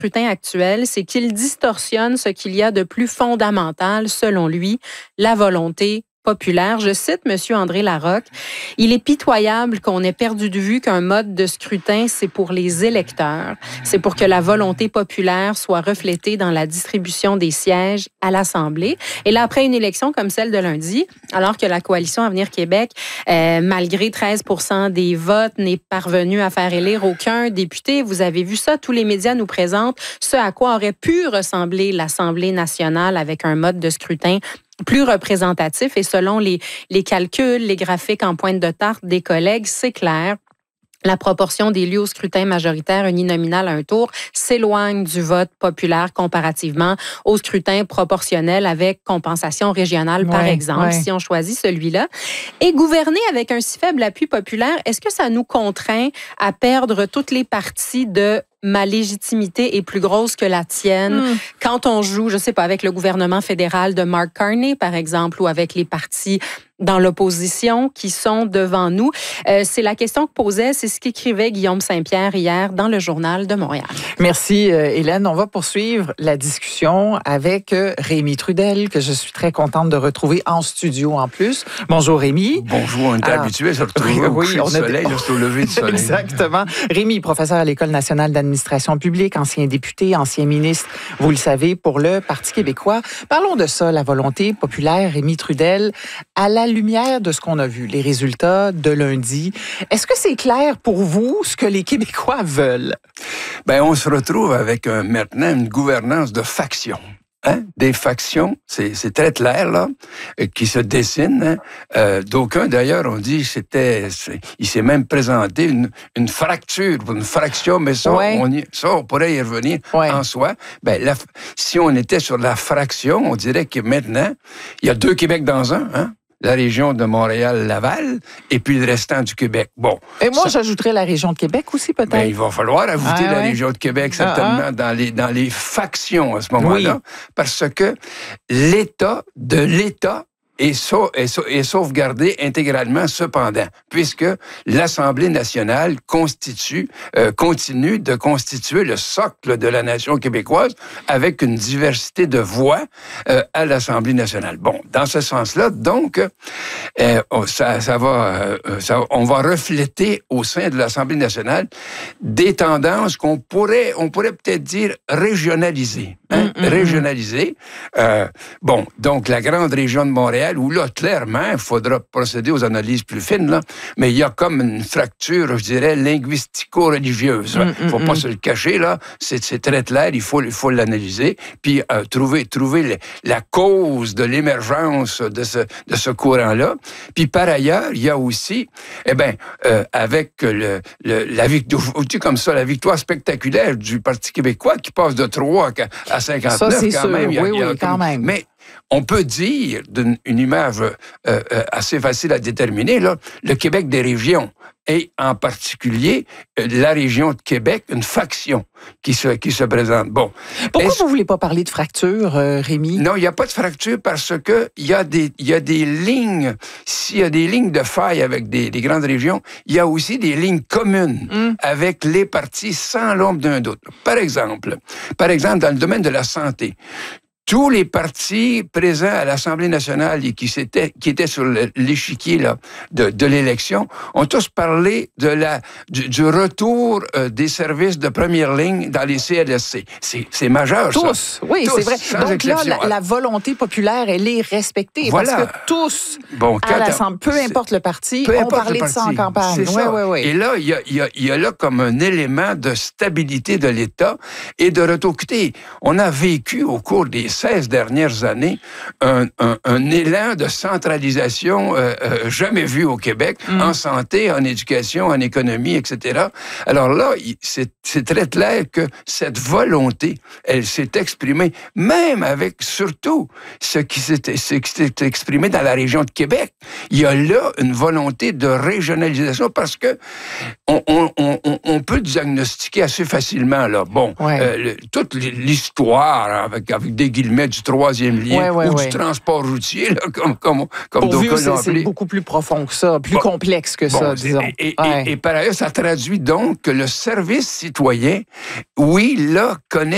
scrutin actuel, c'est qu'il distorsionne ce qu'il y a de plus fondamental, selon lui, la volonté populaire. Je cite M. André Larocque. Il est pitoyable qu'on ait perdu de vue qu'un mode de scrutin, c'est pour les électeurs. C'est pour que la volonté populaire soit reflétée dans la distribution des sièges à l'Assemblée. Et là, après une élection comme celle de lundi, alors que la coalition Avenir Québec, malgré 13% des votes, n'est parvenue à faire élire aucun député, vous avez vu ça, tous les médias nous présentent ce à quoi aurait pu ressembler l'Assemblée nationale avec un mode de scrutin plus représentatif. Et selon les calculs, les graphiques en pointe de tarte des collègues, c'est clair. La proportion d'élus au scrutin majoritaire uninominal à un tour s'éloigne du vote populaire comparativement au scrutin proportionnel avec compensation régionale, par exemple, si on choisit celui-là. Et gouverner avec un si faible appui populaire, est-ce que ça nous contraint à perdre toutes les parties de ma légitimité est plus grosse que la tienne quand on joue, je sais pas, avec le gouvernement fédéral de Mark Carney, par exemple, ou avec les partis dans l'opposition qui sont devant nous. C'est la question que posait, c'est ce qu'écrivait Guillaume Saint-Pierre hier dans le Journal de Montréal. Merci, Hélène. On va poursuivre la discussion avec Rémi Trudel, que je suis très contente de retrouver en studio en plus. Bonjour, Rémi. Bonjour, on est habitué à se retrouver au coucher du soleil, au lever du soleil. Exactement. Rémi, professeur à l'École nationale d'administration publique, ancien député, ancien ministre, vous le savez, pour le Parti québécois. Parlons de ça, la volonté populaire, Rémi Trudel, à la lumière de ce qu'on a vu, les résultats de lundi. Est-ce que c'est clair pour vous ce que les Québécois veulent? Ben, on se retrouve avec maintenant une gouvernance de factions. Hein? Des factions, c'est très clair, là, qui se dessinent. Hein? D'aucuns, d'ailleurs, ont dit il s'est même présenté une fracture, une fraction, mais ça, on pourrait y revenir en soi. Ben, si on était sur la fraction, on dirait que maintenant, il y a 2 Québec dans un, hein? La région de Montréal-Laval et puis le restant du Québec. Bon. Et moi, j'ajouterais la région de Québec aussi, peut-être. Ben, il va falloir ajouter la région de Québec, certainement, dans les factions à ce moment-là, parce que l'État est sauvegardé intégralement, cependant, puisque l'Assemblée nationale continue de constituer le socle de la nation québécoise avec une diversité de voix à l'Assemblée nationale. Bon, dans ce sens-là, donc, on va refléter au sein de l'Assemblée nationale des tendances qu'on pourrait peut-être dire régionalisées. Hein? Régionalisées. Bon, donc la grande région de Montréal, où là, clairement, il faudra procéder aux analyses plus fines, là, mais il y a comme une fracture, je dirais, linguistico-religieuse. Il ne faut pas se le cacher, là, c'est très clair, il faut l'analyser, puis trouver la cause de l'émergence de ce courant-là. Puis par ailleurs, il y a aussi, avec la victoire spectaculaire du Parti québécois qui passe de 3 à 59, ça, c'est quand sûr. même. Quand même. Mais on peut dire, d'une image assez facile à déterminer, là, le Québec des régions, et en particulier la région de Québec, une faction qui se présente. Bon. Pourquoi vous ne voulez pas parler de fracture, Rémi? Non, il n'y a pas de fracture parce que il y a des lignes. S'il y a des lignes de faille avec des grandes régions, il y a aussi des lignes communes avec les partis sans l'ombre d'un doute. Par exemple, dans le domaine de la santé, tous les partis présents à l'Assemblée nationale et qui étaient sur l'échiquier là, de l'élection ont tous parlé du retour des services de première ligne dans les CLSC. C'est majeur, tous, ça. Oui, tous, c'est vrai. Donc exception. là, la volonté populaire, elle est respectée. Voilà. Parce que tous, à l'Assemblée, peu importe le parti, ont parlé de ça en campagne. C'est ça. Et là, il y a là comme un élément de stabilité de l'État et de retour. Écoutez, on a vécu au cours des 16 dernières années un élan de centralisation jamais vu au Québec, en santé, en éducation, en économie, etc. Alors là, c'est très clair que cette volonté, elle s'est exprimée, même avec surtout ce qui s'est exprimé dans la région de Québec. Il y a là une volonté de régionalisation parce que on peut diagnostiquer assez facilement, là, bon, toute l'histoire, avec des guillemets, du troisième lien ou du transport routier, là, comme d'aucuns l'ont appelé. C'est beaucoup plus profond que ça, plus complexe que ça, disons. Et par ailleurs, ça traduit donc que le service citoyen, oui, là, connaît